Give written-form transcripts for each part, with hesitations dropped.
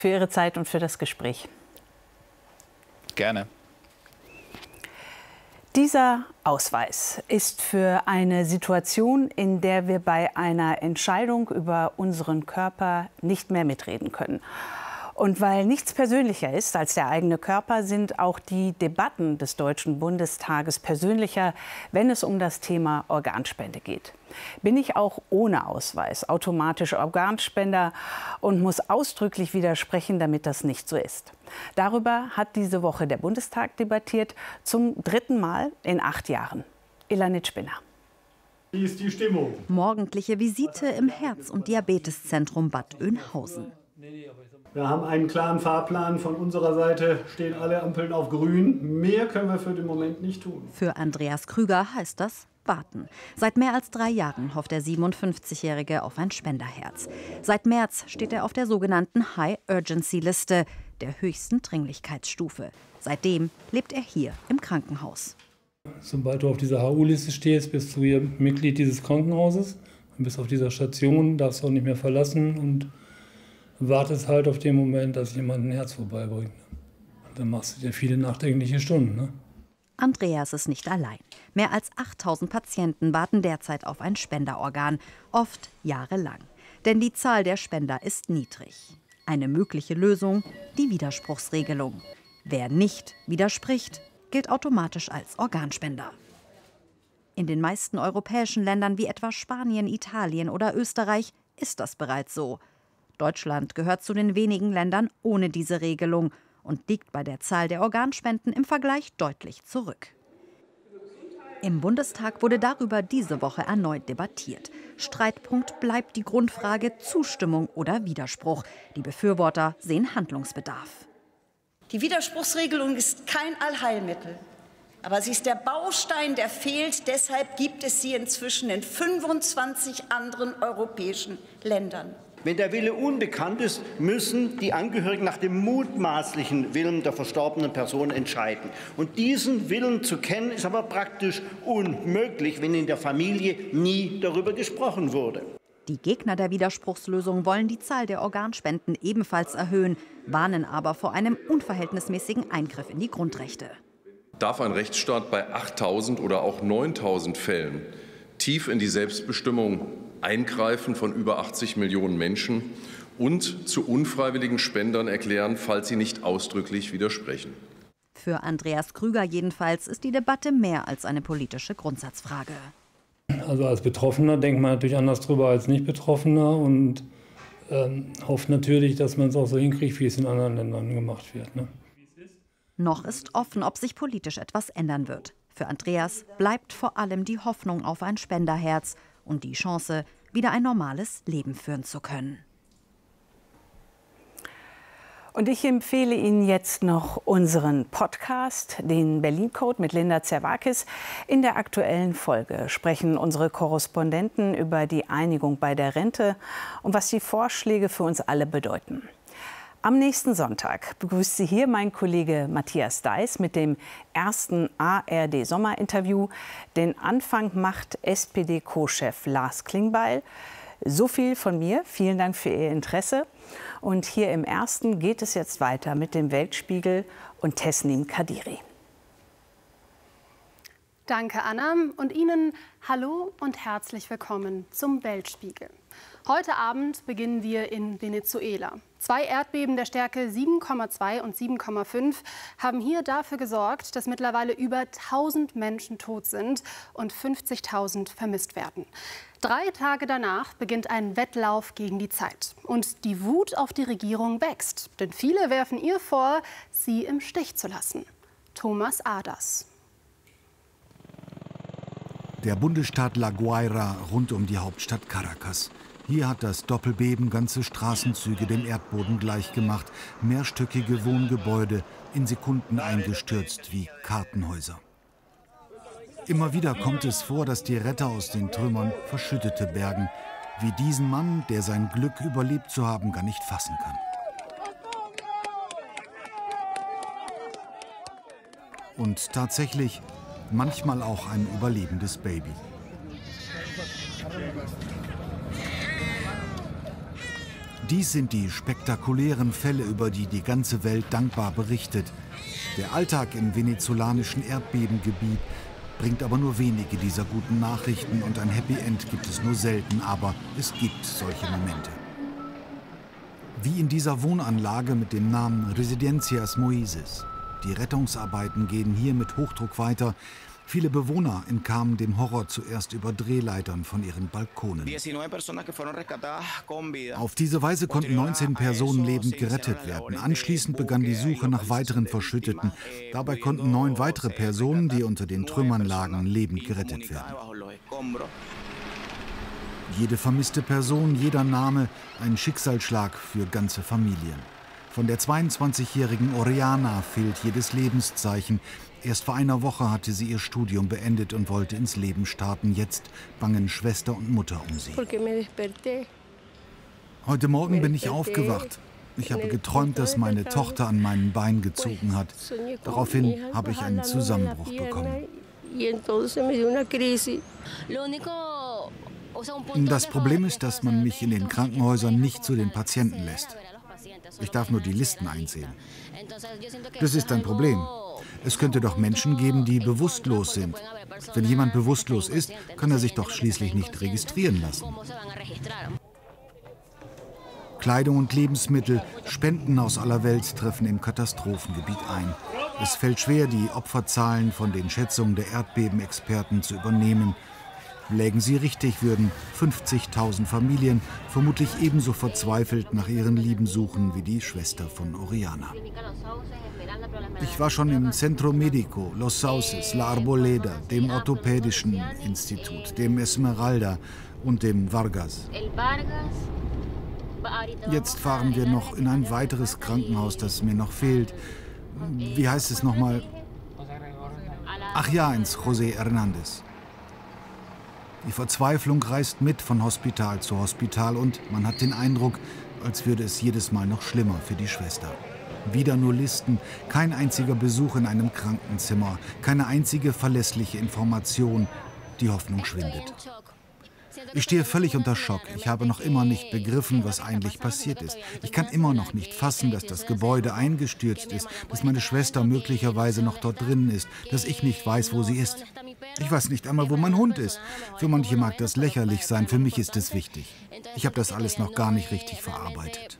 für Ihre Zeit und für das Gespräch. Gerne. Dieser Ausweis ist für eine Situation, in der wir bei einer Entscheidung über unseren Körper nicht mehr mitreden können. Und weil nichts persönlicher ist als der eigene Körper, sind auch die Debatten des Deutschen Bundestages persönlicher, wenn es um das Thema Organspende geht. Bin ich auch ohne Ausweis automatisch Organspender und muss ausdrücklich widersprechen, damit das nicht so ist. Darüber hat diese Woche der Bundestag debattiert, zum 3. Mal in 8 Jahren. Elanit Spinner. Wie ist die Stimmung? Morgendliche Visite im Herz- und Diabeteszentrum Bad Oeynhausen. Wir haben einen klaren Fahrplan. Von unserer Seite stehen alle Ampeln auf grün. Mehr können wir für den Moment nicht tun. Für Andreas Krüger heißt das warten. Seit mehr als 3 Jahren hofft der 57-Jährige auf ein Spenderherz. Seit März steht er auf der sogenannten High-Urgency-Liste, der höchsten Dringlichkeitsstufe. Seitdem lebt er hier im Krankenhaus. Sobald du auf dieser HU-Liste stehst, bist du hier Mitglied dieses Krankenhauses und bist auf dieser Station, darfst auch nicht mehr verlassen und wartest halt auf den Moment, dass jemand ein Herz vorbeibringt. Und dann machst du dir viele nachdenkliche Stunden. Ne? Andreas ist nicht allein. Mehr als 8000 Patienten warten derzeit auf ein Spenderorgan, oft jahrelang. Denn die Zahl der Spender ist niedrig. Eine mögliche Lösung, die Widerspruchsregelung. Wer nicht widerspricht, gilt automatisch als Organspender. In den meisten europäischen Ländern wie etwa Spanien, Italien oder Österreich ist das bereits so. Deutschland gehört zu den wenigen Ländern ohne diese Regelung und liegt bei der Zahl der Organspenden im Vergleich deutlich zurück. Im Bundestag wurde darüber diese Woche erneut debattiert. Streitpunkt bleibt die Grundfrage Zustimmung oder Widerspruch. Die Befürworter sehen Handlungsbedarf. Die Widerspruchsregelung ist kein Allheilmittel. Aber sie ist der Baustein, der fehlt. Deshalb gibt es sie inzwischen in 25 anderen europäischen Ländern. Wenn der Wille unbekannt ist, müssen die Angehörigen nach dem mutmaßlichen Willen der verstorbenen Person entscheiden. Und diesen Willen zu kennen, ist aber praktisch unmöglich, wenn in der Familie nie darüber gesprochen wurde. Die Gegner der Widerspruchslösung wollen die Zahl der Organspenden ebenfalls erhöhen, warnen aber vor einem unverhältnismäßigen Eingriff in die Grundrechte. Darf ein Rechtsstaat bei 8.000 oder auch 9.000 Fällen tief in die Selbstbestimmung eingreifen von über 80 Millionen Menschen und zu unfreiwilligen Spendern erklären, falls sie nicht ausdrücklich widersprechen? Für Andreas Krüger jedenfalls ist die Debatte mehr als eine politische Grundsatzfrage. Also als Betroffener denkt man natürlich anders drüber als Nicht-Betroffener und hofft natürlich, dass man es auch so hinkriegt, wie es in anderen Ländern gemacht wird. Ne? Noch ist offen, ob sich politisch etwas ändern wird. Für Andreas bleibt vor allem die Hoffnung auf ein Spenderherz und die Chance, wieder ein normales Leben führen zu können. Und ich empfehle Ihnen jetzt noch unseren Podcast, den Berlin Code mit Linda Zerwakis. In der aktuellen Folge sprechen unsere Korrespondenten über die Einigung bei der Rente und was die Vorschläge für uns alle bedeuten. Am nächsten Sonntag begrüßt Sie hier mein Kollege Matthias Deiß mit dem ersten ARD-Sommerinterview. Den Anfang macht SPD-Co-Chef Lars Klingbeil. So viel von mir. Vielen Dank für Ihr Interesse. Und hier im Ersten geht es jetzt weiter mit dem Weltspiegel und Tesnim Kadiri. Danke, Anna. Und Ihnen hallo und herzlich willkommen zum Weltspiegel. Heute Abend beginnen wir in Venezuela. 2 Erdbeben der Stärke 7,2 und 7,5 haben hier dafür gesorgt, dass mittlerweile über 1000 Menschen tot sind und 50.000 vermisst werden. 3 Tage danach beginnt ein Wettlauf gegen die Zeit. Und die Wut auf die Regierung wächst. Denn viele werfen ihr vor, sie im Stich zu lassen. Thomas Aders. Der Bundesstaat La Guaira rund um die Hauptstadt Caracas. Hier hat das Doppelbeben ganze Straßenzüge dem Erdboden gleichgemacht. Mehrstöckige Wohngebäude in Sekunden eingestürzt wie Kartenhäuser. Immer wieder kommt es vor, dass die Retter aus den Trümmern Verschüttete bergen. Wie diesen Mann, der sein Glück überlebt zu haben gar nicht fassen kann. Und tatsächlich manchmal auch ein überlebendes Baby. Dies sind die spektakulären Fälle, über die die ganze Welt dankbar berichtet. Der Alltag im venezolanischen Erdbebengebiet bringt aber nur wenige dieser guten Nachrichten und ein Happy End gibt es nur selten, aber es gibt solche Momente. Wie in dieser Wohnanlage mit dem Namen Residencias Moises. Die Rettungsarbeiten gehen hier mit Hochdruck weiter. Viele Bewohner entkamen dem Horror zuerst über Drehleitern von ihren Balkonen. Auf diese Weise konnten 19 Personen lebend gerettet werden. Anschließend begann die Suche nach weiteren Verschütteten. Dabei konnten 9 weitere Personen, die unter den Trümmern lagen, lebend gerettet werden. Jede vermisste Person, jeder Name, ein Schicksalsschlag für ganze Familien. Von der 22-jährigen Oriana fehlt jedes Lebenszeichen. Erst vor einer Woche hatte sie ihr Studium beendet und wollte ins Leben starten. Jetzt bangen Schwester und Mutter um sie. Heute Morgen bin ich aufgewacht. Ich habe geträumt, dass meine Tochter an meinem Bein gezogen hat. Daraufhin habe ich einen Zusammenbruch bekommen. Das Problem ist, dass man mich in den Krankenhäusern nicht zu den Patienten lässt. Ich darf nur die Listen einsehen. Das ist ein Problem. Es könnte doch Menschen geben, die bewusstlos sind. Wenn jemand bewusstlos ist, kann er sich doch schließlich nicht registrieren lassen. Kleidung und Lebensmittel, Spenden aus aller Welt treffen im Katastrophengebiet ein. Es fällt schwer, die Opferzahlen von den Schätzungen der Erdbebenexperten zu übernehmen. Lägen sie richtig, würden 50.000 Familien vermutlich ebenso verzweifelt nach ihren Lieben suchen wie die Schwester von Oriana. Ich war schon im Centro Médico, Los Sauces, La Arboleda, dem Orthopädischen Institut, dem Esmeralda und dem Vargas. Jetzt fahren wir noch in ein weiteres Krankenhaus, das mir noch fehlt. Wie heißt es nochmal? Ach ja, ins José Hernández. Die Verzweiflung reist mit von Hospital zu Hospital und man hat den Eindruck, als würde es jedes Mal noch schlimmer für die Schwester. Wieder nur Listen, kein einziger Besuch in einem Krankenzimmer, keine einzige verlässliche Information. Die Hoffnung schwindet. Ich stehe völlig unter Schock. Ich habe noch immer nicht begriffen, was eigentlich passiert ist. Ich kann immer noch nicht fassen, dass das Gebäude eingestürzt ist, dass meine Schwester möglicherweise noch dort drin ist, dass ich nicht weiß, wo sie ist. Ich weiß nicht einmal, wo mein Hund ist. Für manche mag das lächerlich sein, für mich ist es wichtig. Ich habe das alles noch gar nicht richtig verarbeitet.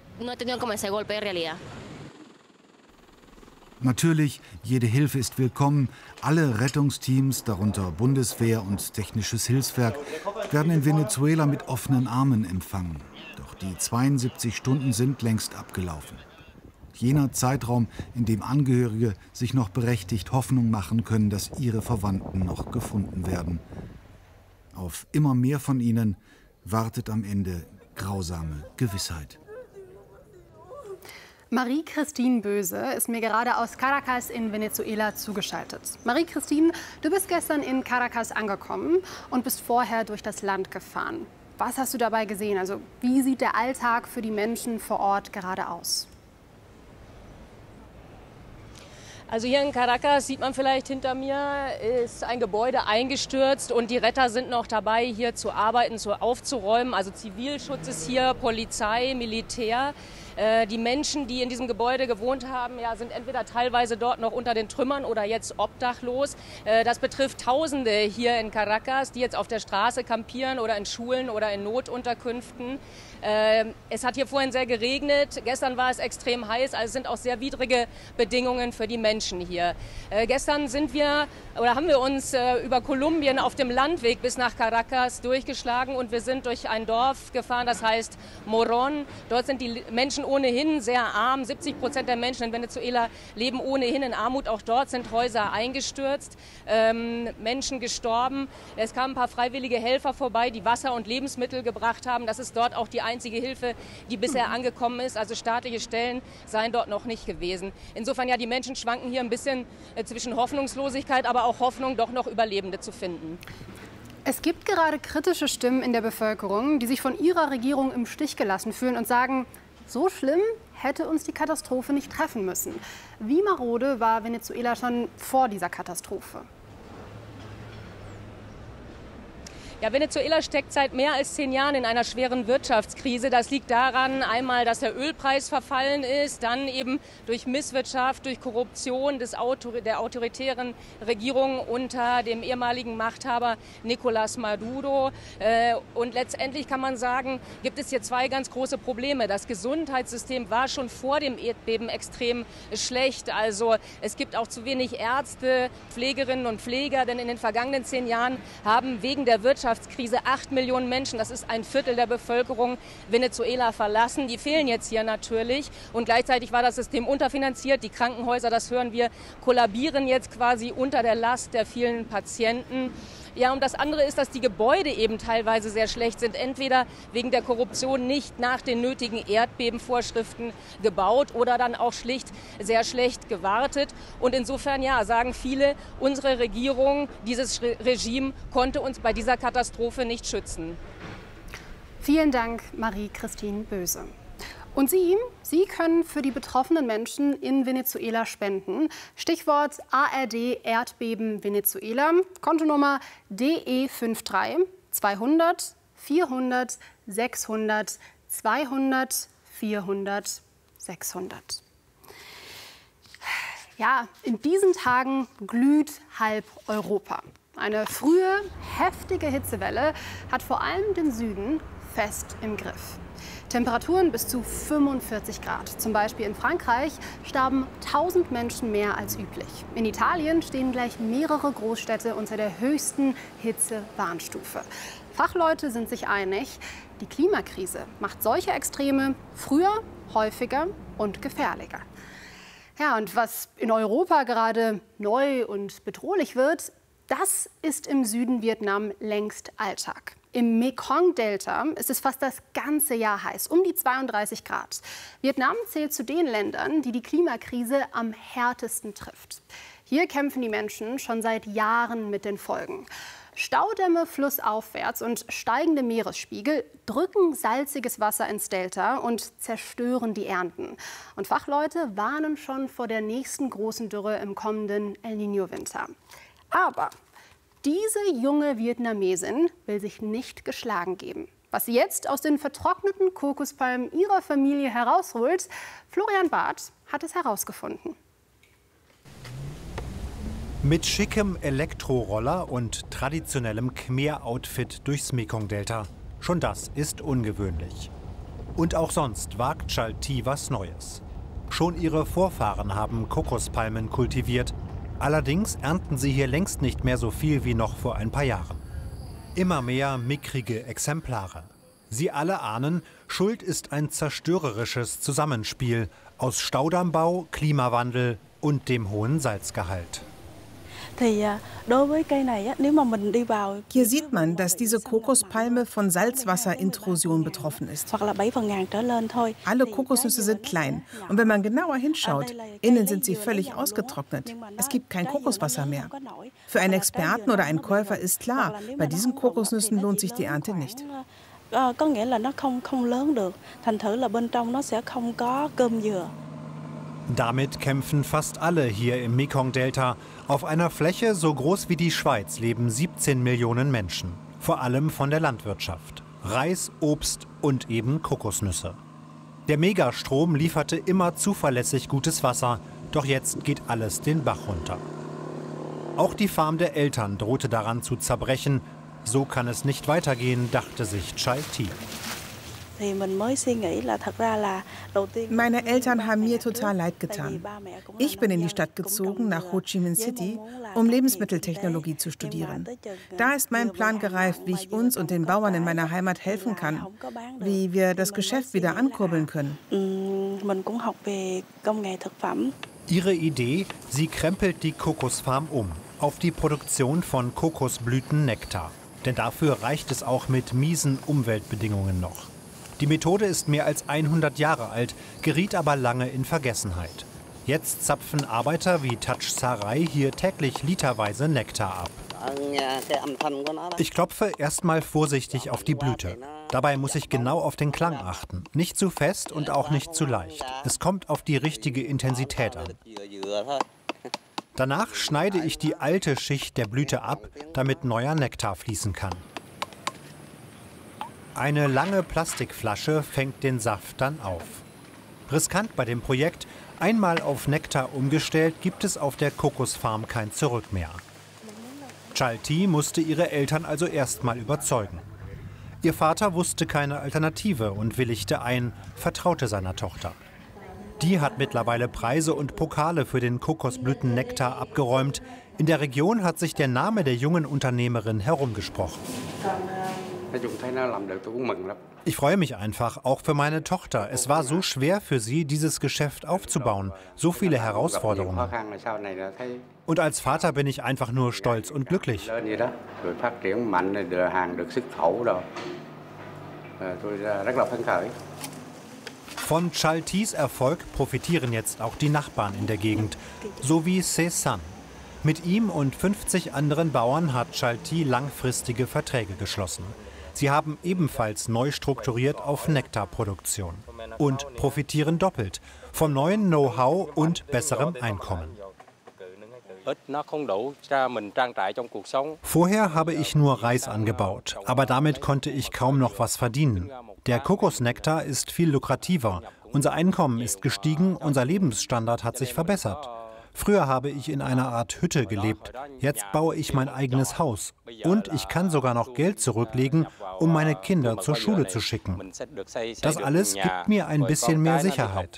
Natürlich, jede Hilfe ist willkommen. Alle Rettungsteams, darunter Bundeswehr und Technisches Hilfswerk, werden in Venezuela mit offenen Armen empfangen. Doch die 72 Stunden sind längst abgelaufen. Jener Zeitraum, in dem Angehörige sich noch berechtigt Hoffnung machen können, dass ihre Verwandten noch gefunden werden. Auf immer mehr von ihnen wartet am Ende grausame Gewissheit. Marie-Christine Böse ist mir gerade aus Caracas in Venezuela zugeschaltet. Marie-Christine, du bist gestern in Caracas angekommen und bist vorher durch das Land gefahren. Was hast du dabei gesehen? Also wie sieht der Alltag für die Menschen vor Ort gerade aus? Also hier in Caracas sieht man vielleicht hinter mir, ist ein Gebäude eingestürzt und die Retter sind noch dabei, hier zu arbeiten, aufzuräumen. Also Zivilschutz ist hier, Polizei, Militär. Die Menschen, die in diesem Gebäude gewohnt haben, ja, sind entweder teilweise dort noch unter den Trümmern oder jetzt obdachlos. Das betrifft Tausende hier in Caracas, die jetzt auf der Straße kampieren oder in Schulen oder in Notunterkünften. Es hat hier vorhin sehr geregnet, gestern war es extrem heiß, also sind auch sehr widrige Bedingungen für die Menschen hier. Gestern haben wir uns über Kolumbien auf dem Landweg bis nach Caracas durchgeschlagen und wir sind durch ein Dorf gefahren, das heißt Morón. Dort sind die Menschen ohnehin sehr arm. 70% der Menschen in Venezuela leben ohnehin in Armut. Auch dort sind Häuser eingestürzt, Menschen gestorben. Es kamen ein paar freiwillige Helfer vorbei, die Wasser und Lebensmittel gebracht haben. Das ist dort auch die einzige Hilfe, die bisher angekommen ist. Also staatliche Stellen seien dort noch nicht gewesen. Insofern, ja, die Menschen schwanken hier ein bisschen zwischen Hoffnungslosigkeit, aber auch Hoffnung, doch noch Überlebende zu finden. Es gibt gerade kritische Stimmen in der Bevölkerung, die sich von ihrer Regierung im Stich gelassen fühlen und sagen, so schlimm hätte uns die Katastrophe nicht treffen müssen. Wie marode war Venezuela schon vor dieser Katastrophe? Ja, Venezuela steckt seit mehr als 10 Jahren in einer schweren Wirtschaftskrise. Das liegt daran, einmal, dass der Ölpreis verfallen ist, dann eben durch Misswirtschaft, durch Korruption der autoritären Regierung unter dem ehemaligen Machthaber Nicolás Maduro. Und letztendlich kann man sagen, gibt es hier 2 ganz große Probleme. Das Gesundheitssystem war schon vor dem Erdbeben extrem schlecht. Also es gibt auch zu wenig Ärzte, Pflegerinnen und Pfleger, denn in den vergangenen 10 Jahren haben wegen der Wirtschaftskrise 8 Millionen Menschen, das ist ein Viertel der Bevölkerung, Venezuela verlassen. Die fehlen jetzt hier natürlich und gleichzeitig war das System unterfinanziert. Die Krankenhäuser, das hören wir, kollabieren jetzt quasi unter der Last der vielen Patienten. Ja, und das andere ist, dass die Gebäude eben teilweise sehr schlecht sind. Entweder wegen der Korruption nicht nach den nötigen Erdbebenvorschriften gebaut oder dann auch schlicht sehr schlecht gewartet. Und insofern, ja, sagen viele, unsere Regierung, dieses Regime konnte uns bei dieser Katastrophe nicht schützen. Vielen Dank, Marie-Christine Böse. Und Sie können für die betroffenen Menschen in Venezuela spenden. Stichwort ARD Erdbeben Venezuela, Kontonummer DE53 200 400 600 200 400 600. Ja, in diesen Tagen glüht halb Europa. Eine frühe, heftige Hitzewelle hat vor allem den Süden fest im Griff. Temperaturen bis zu 45 Grad. Zum Beispiel in Frankreich starben 1000 Menschen mehr als üblich. In Italien stehen gleich mehrere Großstädte unter der höchsten Hitzewarnstufe. Fachleute sind sich einig, die Klimakrise macht solche Extreme früher, häufiger und gefährlicher. Ja, und was in Europa gerade neu und bedrohlich wird, das ist im Süden Vietnam längst Alltag. Im Mekong-Delta ist es fast das ganze Jahr heiß, um die 32 Grad. Vietnam zählt zu den Ländern, die die Klimakrise am härtesten trifft. Hier kämpfen die Menschen schon seit Jahren mit den Folgen. Staudämme flussaufwärts und steigende Meeresspiegel drücken salziges Wasser ins Delta und zerstören die Ernten. Und Fachleute warnen schon vor der nächsten großen Dürre im kommenden El Niño-Winter. Aber diese junge Vietnamesin will sich nicht geschlagen geben. Was sie jetzt aus den vertrockneten Kokospalmen ihrer Familie herausholt, Florian Barth hat es herausgefunden. Mit schickem Elektroroller und traditionellem Khmer-Outfit durchs Mekong-Delta. Schon das ist ungewöhnlich. Und auch sonst wagt Chalti was Neues. Schon ihre Vorfahren haben Kokospalmen kultiviert. Allerdings ernten sie hier längst nicht mehr so viel wie noch vor ein paar Jahren. Immer mehr mickrige Exemplare. Sie alle ahnen, Schuld ist ein zerstörerisches Zusammenspiel aus Staudammbau, Klimawandel und dem hohen Salzgehalt. Hier sieht man, dass diese Kokospalme von Salzwasserintrusion betroffen ist. Alle Kokosnüsse sind klein und wenn man genauer hinschaut, innen sind sie völlig ausgetrocknet. Es gibt kein Kokoswasser mehr. Für einen Experten oder einen Käufer ist klar, bei diesen Kokosnüssen lohnt sich die Ernte nicht. Damit kämpfen fast alle hier im Mekong-Delta. Auf einer Fläche so groß wie die Schweiz leben 17 Millionen Menschen. Vor allem von der Landwirtschaft. Reis, Obst und eben Kokosnüsse. Der Megastrom lieferte immer zuverlässig gutes Wasser. Doch jetzt geht alles den Bach runter. Auch die Farm der Eltern drohte daran zu zerbrechen. So kann es nicht weitergehen, dachte sich Chalti. Meine Eltern haben mir total leid getan. Ich bin in die Stadt gezogen, nach Ho Chi Minh City, um Lebensmitteltechnologie zu studieren. Da ist mein Plan gereift, wie ich uns und den Bauern in meiner Heimat helfen kann, wie wir das Geschäft wieder ankurbeln können. Ihre Idee, sie krempelt die Kokosfarm um auf die Produktion von Kokosblütennektar. Denn dafür reicht es auch mit miesen Umweltbedingungen noch. Die Methode ist mehr als 100 Jahre alt, geriet aber lange in Vergessenheit. Jetzt zapfen Arbeiter wie Touch Sarai hier täglich literweise Nektar ab. Ich klopfe erstmal vorsichtig auf die Blüte. Dabei muss ich genau auf den Klang achten. Nicht zu fest und auch nicht zu leicht. Es kommt auf die richtige Intensität an. Danach schneide ich die alte Schicht der Blüte ab, damit neuer Nektar fließen kann. Eine lange Plastikflasche fängt den Saft dann auf. Riskant bei dem Projekt, einmal auf Nektar umgestellt, gibt es auf der Kokosfarm kein Zurück mehr. Chalti musste ihre Eltern also erstmal überzeugen. Ihr Vater wusste keine Alternative und willigte ein, vertraute seiner Tochter. Die hat mittlerweile Preise und Pokale für den Kokosblütennektar abgeräumt. In der Region hat sich der Name der jungen Unternehmerin herumgesprochen. Ich freue mich einfach, auch für meine Tochter. Es war so schwer für sie, dieses Geschäft aufzubauen. So viele Herausforderungen. Und als Vater bin ich einfach nur stolz und glücklich. Von Chaltis Erfolg profitieren jetzt auch die Nachbarn in der Gegend, so wie Cezanne. Mit ihm und 50 anderen Bauern hat Chalti langfristige Verträge geschlossen. Sie haben ebenfalls neu strukturiert auf Nektarproduktion und profitieren doppelt vom neuen Know-how und besserem Einkommen. Vorher habe ich nur Reis angebaut, aber damit konnte ich kaum noch was verdienen. Der Kokosnektar ist viel lukrativer. Unser Einkommen ist gestiegen, unser Lebensstandard hat sich verbessert. Früher habe ich in einer Art Hütte gelebt. Jetzt baue ich mein eigenes Haus. Und ich kann sogar noch Geld zurücklegen, um meine Kinder zur Schule zu schicken. Das alles gibt mir ein bisschen mehr Sicherheit.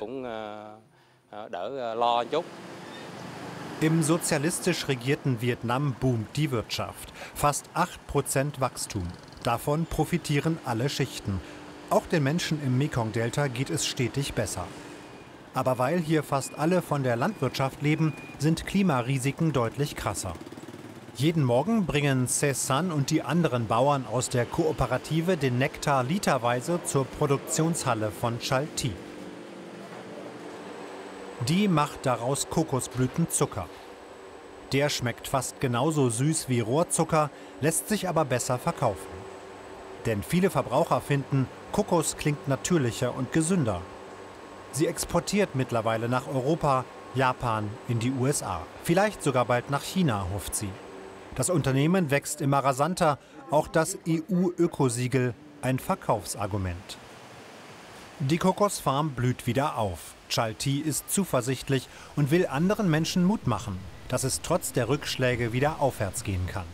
Im sozialistisch regierten Vietnam boomt die Wirtschaft. Fast 8% Wachstum. Davon profitieren alle Schichten. Auch den Menschen im Mekong-Delta geht es stetig besser. Aber weil hier fast alle von der Landwirtschaft leben, sind Klimarisiken deutlich krasser. Jeden Morgen bringen Cezanne und die anderen Bauern aus der Kooperative den Nektar literweise zur Produktionshalle von Chalti. Die macht daraus Kokosblütenzucker. Der schmeckt fast genauso süß wie Rohrzucker, lässt sich aber besser verkaufen. Denn viele Verbraucher finden, Kokos klingt natürlicher und gesünder. Sie exportiert mittlerweile nach Europa, Japan, in die USA. Vielleicht sogar bald nach China, hofft sie. Das Unternehmen wächst immer rasanter, auch das EU-Ökosiegel ein Verkaufsargument. Die Kokosfarm blüht wieder auf. Chalti ist zuversichtlich und will anderen Menschen Mut machen, dass es trotz der Rückschläge wieder aufwärts gehen kann.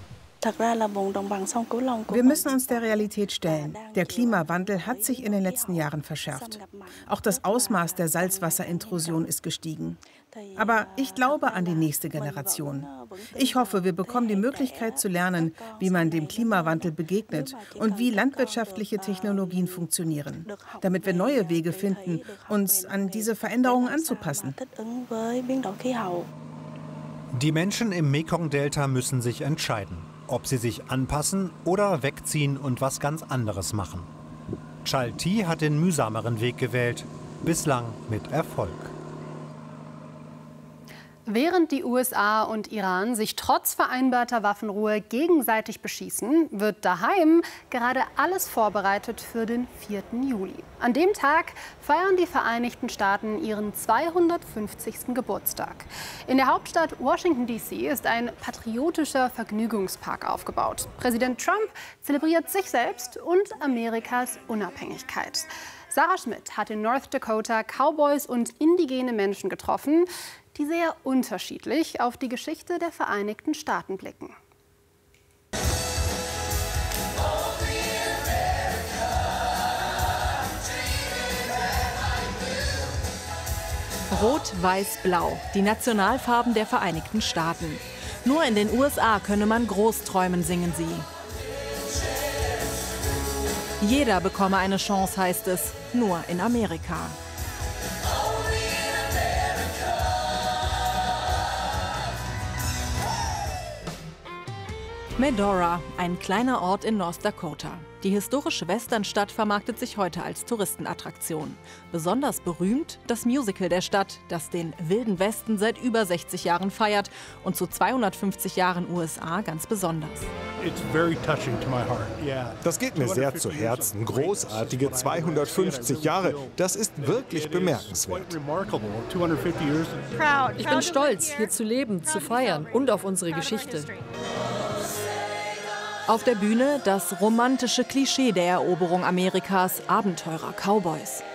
Wir müssen uns der Realität stellen. Der Klimawandel hat sich in den letzten Jahren verschärft. Auch das Ausmaß der Salzwasserintrusion ist gestiegen. Aber ich glaube an die nächste Generation. Ich hoffe, wir bekommen die Möglichkeit zu lernen, wie man dem Klimawandel begegnet und wie landwirtschaftliche Technologien funktionieren, damit wir neue Wege finden, uns an diese Veränderungen anzupassen. Die Menschen im Mekong-Delta müssen sich entscheiden, ob sie sich anpassen oder wegziehen und was ganz anderes machen. Chalti hat den mühsameren Weg gewählt, bislang mit Erfolg. Während die USA und Iran sich trotz vereinbarter Waffenruhe gegenseitig beschießen, wird daheim gerade alles vorbereitet für den 4. Juli. An dem Tag feiern die Vereinigten Staaten ihren 250. Geburtstag. In der Hauptstadt Washington, D.C. ist ein patriotischer Vergnügungspark aufgebaut. Präsident Trump zelebriert sich selbst und Amerikas Unabhängigkeit. Sarah Schmidt hat in North Dakota Cowboys und indigene Menschen getroffen, die sehr unterschiedlich auf die Geschichte der Vereinigten Staaten blicken. Rot, Weiß, Blau, die Nationalfarben der Vereinigten Staaten. Nur in den USA könne man groß träumen, singen sie. Jeder bekomme eine Chance, heißt es, nur in Amerika. Medora, ein kleiner Ort in North Dakota. Die historische Westernstadt vermarktet sich heute als Touristenattraktion. Besonders berühmt das Musical der Stadt, das den Wilden Westen seit über 60 Jahren feiert und zu 250 Jahren USA ganz besonders. Das geht mir sehr zu Herzen. Großartige 250 Jahre, das ist wirklich bemerkenswert. Ich bin stolz, hier zu leben, zu feiern und auf unsere Geschichte. Auf der Bühne das romantische Klischee der Eroberung Amerikas, Abenteurer Cowboys.